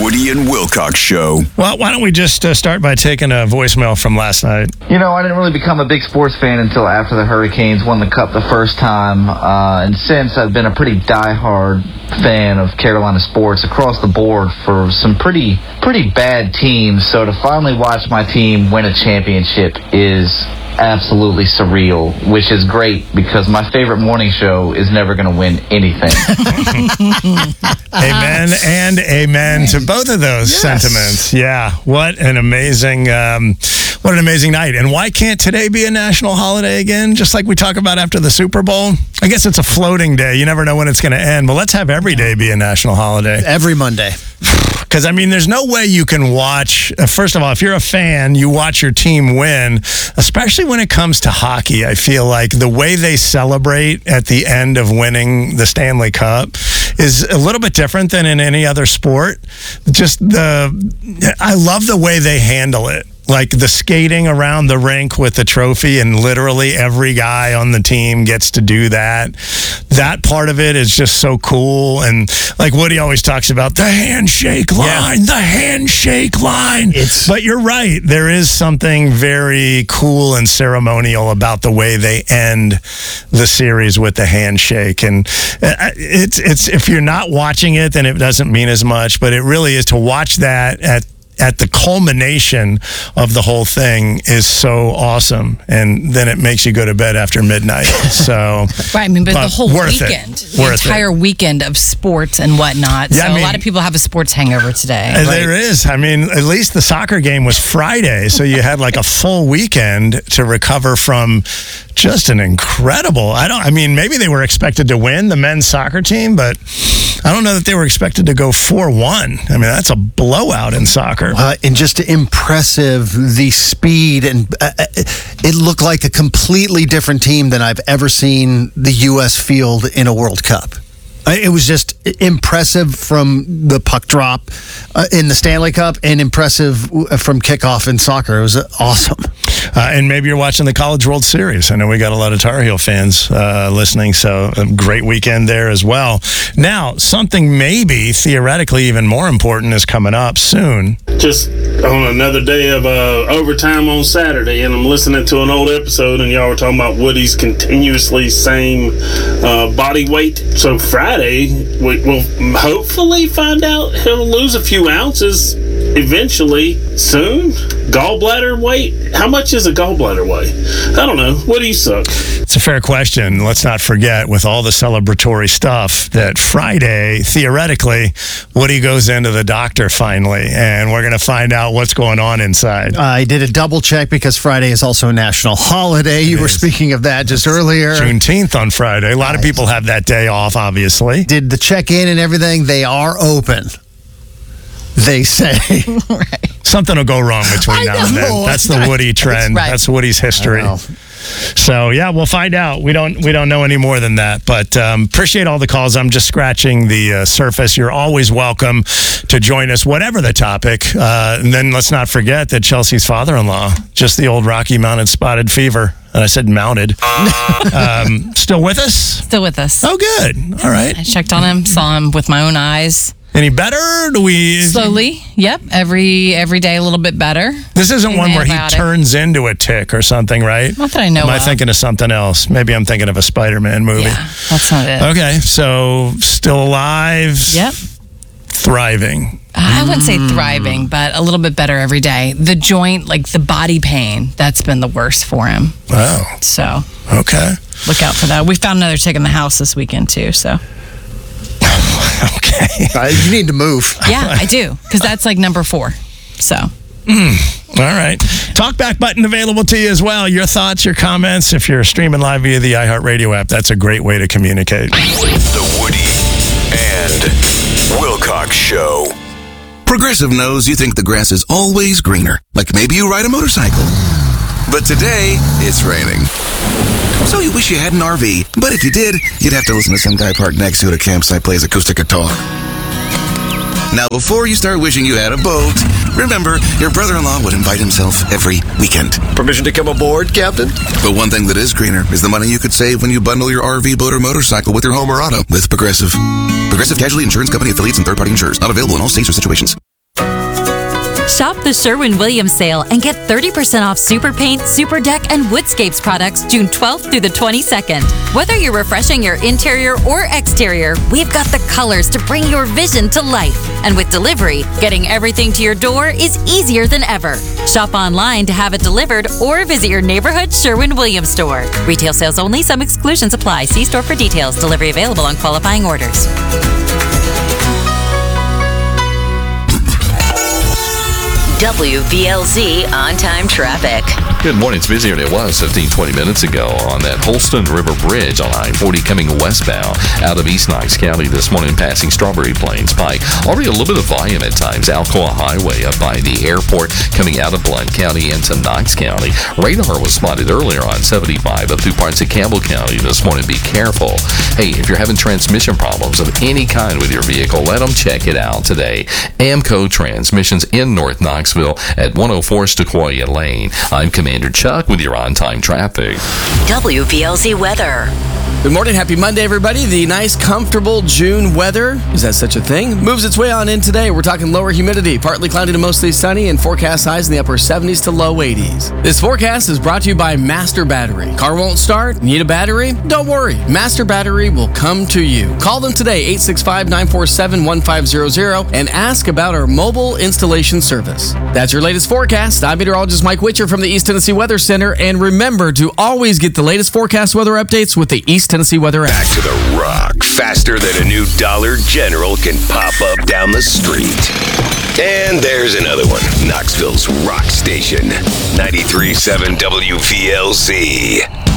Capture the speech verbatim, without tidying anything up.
Woody and Wilcox Show. Well, why don't we just uh, start by taking a voicemail from last night? You know, I didn't really become a big sports fan until after the Hurricanes won the Cup the first time. Uh, and since, I've been a pretty diehard fan of Carolina sports across the board for some pretty, pretty bad teams. So to finally watch my team win a championship is absolutely surreal, which is great because my favorite morning show is never going to win anything. Amen and amen to both of those yes. sentiments. Yeah, what an amazing, um, what an amazing night. And why can't today be a national holiday again? Just like we talk about after the Super Bowl. I guess it's a floating day. You never know when it's going to end. But let's have every day be a national holiday. Every Monday. Because, I mean, there's no way you can watch, uh, first of all, if you're a fan, you watch your team win, especially when it comes to hockey. I feel like the way they celebrate at the end of winning the Stanley Cup is a little bit different than in any other sport. Just the, I love the way they handle it. Like the skating around the rink with the trophy, and literally every guy on the team gets to do that. That part of it is just so cool. And like Woody always talks about, the handshake line, yeah. the handshake line. It's, but you're right. There is something very cool and ceremonial about the way they end the series with the handshake. And it's, it's, if you're not watching it, then it doesn't mean as much, but it really is to watch that at at the culmination of the whole thing is so awesome. And then it makes you go to bed after midnight. So, right. I mean, but, but the whole weekend, it. the worth entire it. weekend of sports and whatnot. Yeah, so I mean, a lot of people have a sports hangover today. Right? There is. I mean, at least the soccer game was Friday. So you had like a full weekend to recover from just an incredible, I don't, I mean, maybe they were expected to win, the men's soccer team, but I don't know that they were expected to go four one. I mean, that's a blowout in soccer. Uh, and just impressive, the speed, and uh, it looked like a completely different team than I've ever seen the U S field in a World Cup. It was just impressive from the puck drop uh, in the Stanley Cup and impressive from kickoff in soccer. It was awesome. Uh, and maybe you're watching the College World Series. I know we got a lot of Tar Heel fans uh, listening, so a great weekend there as well. Now, something maybe theoretically even more important is coming up soon. Just on another day of uh, overtime on Saturday, and I'm listening to an old episode, and y'all were talking about Woody's continuously same uh, body weight. So Friday, we will hopefully find out he'll lose a few ounces eventually soon. Gallbladder weight? How much is a gallbladder weigh? I don't know. What do you suck? It's a fair question. Let's not forget, with all the celebratory stuff, that Friday, theoretically, Woody goes into the doctor finally, and we're going to find out what's going on inside. Uh, I did a double check because Friday is also a national holiday. You it were is. speaking of that just earlier. Juneteenth on Friday. A lot of people have that day off, obviously. Did the check-in and everything? They are open. They say. Right. Something will go wrong between now and then. That's the Woody trend. That's, right. That's Woody's history. So yeah, we'll find out. We don't we don't know any more than that. But um, appreciate all the calls. I'm just scratching the uh, surface. You're always welcome to join us, whatever the topic. Uh, and then let's not forget that Chelsea's father-in-law, just the old Rocky Mounted Spotted Fever. And I said mounted. um, still with us? Still with us. Oh, good. All right. I checked on him, saw him with my own eyes. Any better? Do we slowly? Yep. Every every day a little bit better. This isn't one where he turns it. into a tick or something, right? Not that I know. Am I of. thinking of something else? Maybe I'm thinking of a Spider-Man movie. Yeah, that's not it. Okay, so still alive. Yep. Thriving. I wouldn't say thriving, but a little bit better every day. The joint, like the body pain, that's been the worst for him. Wow. So. Okay. Look out for that. We found another tick in the house this weekend too. So. Okay. Uh, you need to move. Yeah, I do. Because that's like number four. So. Mm. All right. Talkback button available to you as well. Your thoughts, your comments. If you're streaming live via the iHeartRadio app, that's a great way to communicate. The Woody and Wilcox Show. Progressive knows you think the grass is always greener. Like maybe you ride a motorcycle. But today, it's raining. So you wish you had an R V. But if you did, you'd have to listen to some guy parked next to you at a campsite plays acoustic guitar. Now, before you start wishing you had a boat, remember, your brother-in-law would invite himself every weekend. Permission to come aboard, Captain? But one thing that is greener is the money you could save when you bundle your R V, boat, or motorcycle with your home or auto with Progressive. Progressive Casualty Insurance Company affiliates and third-party insurers. Not available in all states or situations. Shop the Sherwin-Williams sale and get thirty percent off Super Paint, Super Deck, and Woodscapes products June twelfth through the twenty-second. Whether you're refreshing your interior or exterior, we've got the colors to bring your vision to life. And with delivery, getting everything to your door is easier than ever. Shop online to have it delivered or visit your neighborhood Sherwin-Williams store. Retail sales only. Some exclusions apply. See store for details. Delivery available on qualifying orders. W V L Z on-time traffic. Good morning. It's busier than it was fifteen, twenty minutes ago on that Holston River Bridge on I forty coming westbound out of East Knox County this morning, passing Strawberry Plains Pike. Already a little bit of volume at times. Alcoa Highway up by the airport coming out of Blount County into Knox County. Radar was spotted earlier on seventy-five up through parts of Campbell County this morning. Be careful. Hey, if you're having transmission problems of any kind with your vehicle, let them check it out today. Amco Transmissions in North Knoxville at one oh four Sequoia Lane. I'm Commander Chuck with your on-time traffic. W V L Z weather. Good morning. Happy Monday, everybody. The nice, comfortable June weather, is that such a thing, moves its way on in today. We're talking lower humidity, partly cloudy to mostly sunny, and forecast highs in the upper seventies to low eighties. This forecast is brought to you by Master Battery. Car won't start? Need a battery? Don't worry. Master Battery will come to you. Call them today, eight six five, nine four seven, one five zero zero, and ask about our mobile installation service. That's your latest forecast. I'm meteorologist Mike Witcher from the East Tennessee Weather Center, and remember to always get the latest forecast weather updates with the East Tennessee Weather app. Back to the rock, faster than a new Dollar General can pop up down the street. And there's another one, Knoxville's rock station, ninety-three point seven W V L Z.